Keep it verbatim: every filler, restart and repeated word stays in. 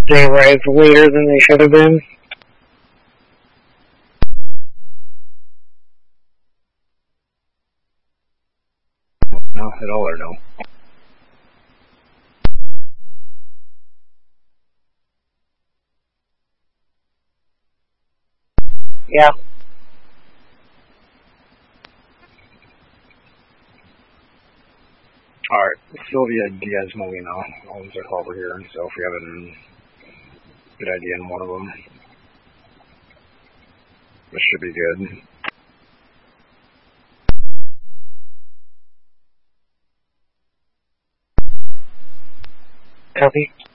They arrived later than they should have been. No, at all or no? Yeah. Alright, Sylvia Diaz Molina owns a club over here, so if we have a good idea on one of them, this should be good. Copy.